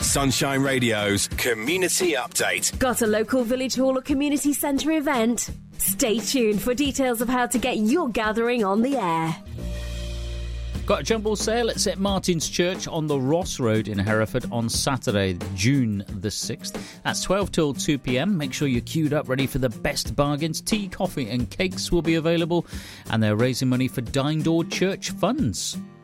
Sunshine Radio's Community Update. Got a local village hall or community centre event? Stay tuned for details of how to get your gathering on the air. Got a jumble sale at St Martin's Church on the Ross Road in Hereford on Saturday, June the 6th. That's 12 till 2 p.m. Make sure you're queued up, ready for the best bargains. Tea, coffee and cakes will be available, and they're raising money for Dine Door Church funds.